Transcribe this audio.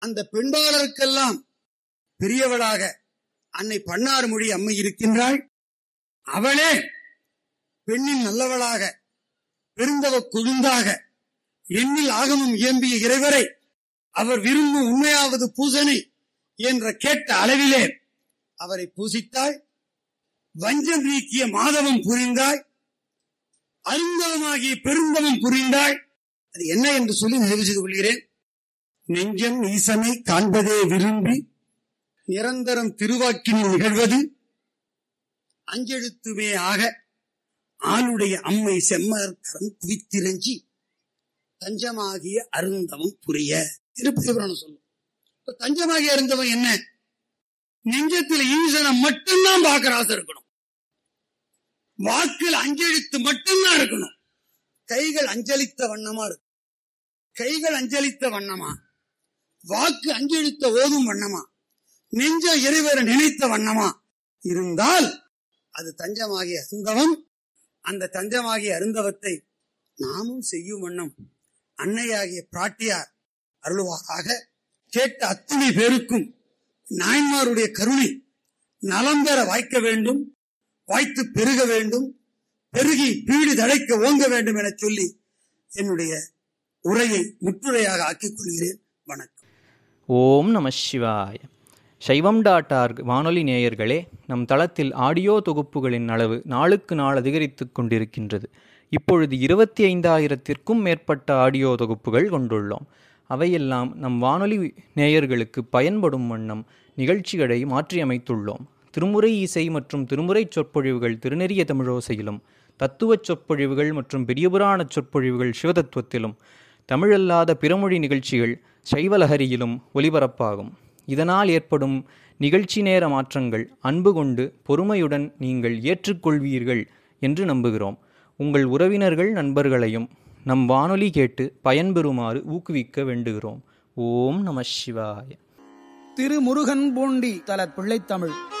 அந்த பெண்பாளருக்கெல்லாம் பெரியவளாக அன்னை பன்னார்மொழி அம்மை இருக்கின்றாள். அவளே பெண்ணின் நல்லவளாக, பெருந்தவ கொழுந்தாக, எண்ணில் ஆகமும் இயம்பிய இறைவரை அவர் விரும்பும் உண்மையாவது பூசனை என்ற கேட்ட அளவிலே அவரை பூசித்தாள். வஞ்சம் நீக்கிய மாதவம் புரிந்தாள், அருந்தவமாகிய பெருந்தவம் புரிந்தாள். அது என்ன என்று சொல்லி நிறைவு செய்து கொள்கிறேன். நெஞ்சம் ஈசனை காண்பதே விரும்பி நிரந்தரம் திருவாக்கினில் நிகழ்வது அஞ்செழுத்துமே ஆக ஆளுடைய அம்மை செம்மரம் குவித்திரஞ்சி தஞ்சமாகிய அருந்தவம் புரிய. திருப்புராணம் சொல்லும். இப்ப தஞ்சமாகிய அருந்தவம் என்ன? நெஞ்சத்தில் ஈசனை மட்டும்தான் பார்க்கிற ஆசை இருக்கணும். வாக்கில் அஞ்செழுத்து மட்டும்தான் இருக்கணும். கைகள் அஞ்சலித்த வண்ணமா இருக்கும். கைகள் அஞ்சலித்த வண்ணமா, வாக்கு அஞ்செழுத்த ஓதும் வண்ணமா, நெஞ்ச இறைவரை நினைத்த வண்ணமா இருந்தால் அது தஞ்சமாகிய அருந்தவம். அந்த தஞ்சமாகிய அருந்தவத்தை நாமும் செய்யும் வண்ணம் அன்னையாகிய பிராட்டியார் அருள்வாராக. கேட்ட அத்தனை பேருக்கும் நாயன்மாருடைய கருணை நலம் பெற வாய்க்க வேண்டும், வாய்த்து பெருக வேண்டும், பெருகி பீடு தழைக்க ஓங்க வேண்டும் என சொல்லி என்னுடைய உரையை முற்றுரையாக ஆக்கிக் கொள்கிறேன். வணக்கம். ஓம் நம சிவாய. சைவம்.org வானொலி நேயர்களே, நம் தளத்தில் ஆடியோ தொகுப்புகளின் அளவு நாளுக்கு நாள் அதிகரித்து கொண்டிருக்கின்றது. இப்பொழுது 25,000த்திற்கும் மேற்பட்ட ஆடியோ தொகுப்புகள் கொண்டுள்ளோம். அவையெல்லாம் நம் வானொலி நேயர்களுக்கு பயன்படும் வண்ணம் நிகழ்ச்சிகளை மாற்றியமைத்துள்ளோம். திருமுறை இசை மற்றும் திருமுறை சொற்பொழிவுகள் திருநெறிய தமிழோசையிலும், தத்துவச் சொற்பொழிவுகள் மற்றும் பெரியபுராண சொற்பொழிவுகள் சிவதத்துவத்திலும், தமிழல்லாத பிறமொழி நிகழ்ச்சிகள் சைவலஹரியிலும் ஒலிபரப்பாகும். இதனால் ஏற்படும் நிகழ்ச்சி நேர மாற்றங்கள் அன்பு கொண்டு பொறுமையுடன் நீங்கள் ஏற்றுக்கொள்வீர்கள் என்று நம்புகிறோம். உங்கள் உறவினர்கள் நண்பர்களையும் நம் வானொலி கேட்டு பயன்பெறுமாறு ஊக்குவிக்க வேண்டுகிறோம். ஓம் நம சிவாய. திருமுருகன் பூண்டி தல பிள்ளைத்தமிழ்